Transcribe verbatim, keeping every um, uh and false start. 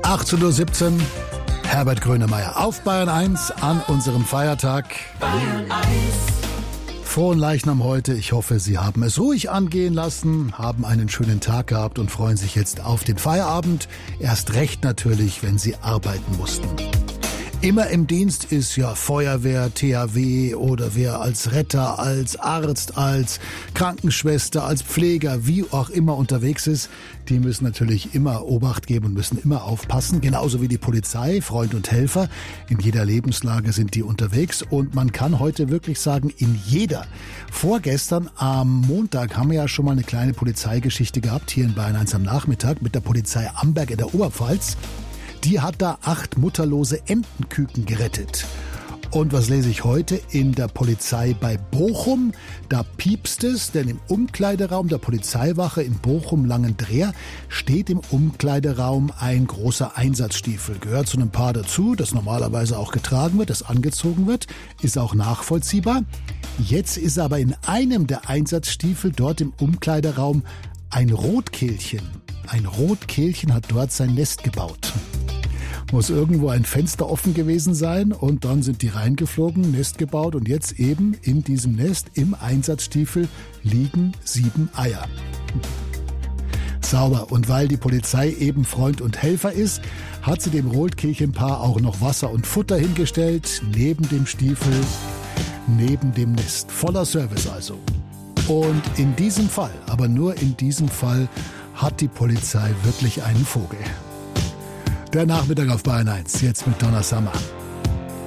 achtzehn Uhr siebzehn, Herbert Grönemeyer auf Bayern eins an unserem Feiertag. Bayern eins. Frohen Leichnam heute. Ich hoffe, Sie haben es ruhig angehen lassen, haben einen schönen Tag gehabt und freuen sich jetzt auf den Feierabend. Erst recht natürlich, wenn Sie arbeiten mussten. Immer im Dienst ist ja Feuerwehr, T H W oder wer als Retter, als Arzt, als Krankenschwester, als Pfleger, wie auch immer unterwegs ist. Die müssen natürlich immer Obacht geben und müssen immer aufpassen. Genauso wie die Polizei, Freund und Helfer. In jeder Lebenslage sind die unterwegs. Und man kann heute wirklich sagen, in jeder. Vorgestern am Montag haben wir ja schon mal eine kleine Polizeigeschichte gehabt, hier in Bayern eins am Nachmittag mit der Polizei Amberg in der Oberpfalz. Die hat da acht mutterlose Entenküken gerettet. Und was lese ich heute in der Polizei bei Bochum? Da piepst es, denn im Umkleideraum der Polizeiwache in Bochum-Langendreer steht im Umkleideraum ein großer Einsatzstiefel. Gehört zu einem Paar dazu, das normalerweise auch getragen wird, das angezogen wird, ist auch nachvollziehbar. Jetzt ist aber in einem der Einsatzstiefel dort im Umkleideraum ein Rotkehlchen. Ein Rotkehlchen hat dort sein Nest gebaut. Muss irgendwo ein Fenster offen gewesen sein und dann sind die reingeflogen, Nest gebaut und jetzt eben in diesem Nest im Einsatzstiefel liegen sieben Eier. Sauber. Und weil die Polizei eben Freund und Helfer ist, hat sie dem Rotkehlchenpaar auch noch Wasser und Futter hingestellt, neben dem Stiefel, neben dem Nest. Voller Service also. Und in diesem Fall, aber nur in diesem Fall, hat die Polizei wirklich einen Vogel. Der Nachmittag auf Bayern eins, jetzt mit Donna Summer.